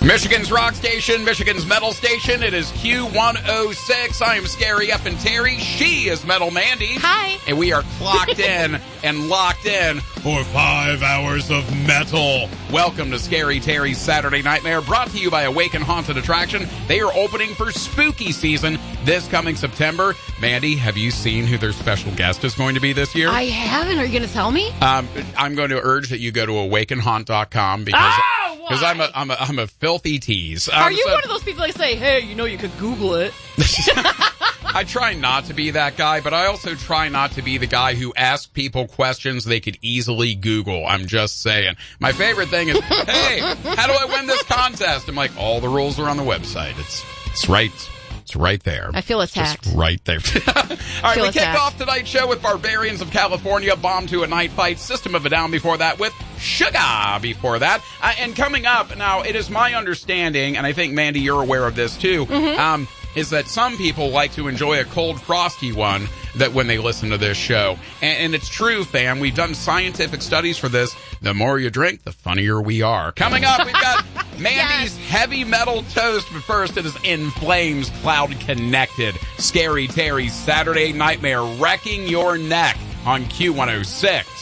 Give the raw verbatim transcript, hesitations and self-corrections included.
Michigan's rock station, Michigan's metal station. It is Q one oh six. I am Scary Up and Terry. She is Metal Mandy. Hi. And we are clocked in and locked in for five hours of metal. Welcome to Scary Terry's Saturday Nightmare, brought to you by Awaken Haunted Attraction. They are opening for spooky season this coming September. Mandy, have you seen who their special guest is going to be this year? I haven't. Are you going to tell me? Um, I'm going to urge that you go to awaken haunt dot com because... Oh, Because I'm a, I'm, a, I'm a filthy tease. Um, Are you so, one of those people that say, hey, you know you could Google it? I try not to be that guy, but I also try not to be the guy who asks people questions they could easily Google. I'm just saying. My favorite thing is, hey, how do I win this contest? I'm like, all the rules are on the website. It's it's right. It's right there. I feel attacked. Just right there. All right, we kick attacked. off tonight's show with Barbarians of California, Bomb to a Night Fight, System of a Down before that, with Sugar before that. Uh, and coming up, now, it is my understanding, and I think, Mandy, you're aware of this too, Mm-hmm. um, is that some people like to enjoy a cold, frosty one that when they listen to this show. And, and it's true, fam. We've done scientific studies for this. The more you drink, the funnier we are. Coming up, we've got Mandy's Yes. heavy metal toast. But first, it is In Flames, Cloud Connected. Scary Terry's Saturday Nightmare, wrecking your neck on Q one oh six.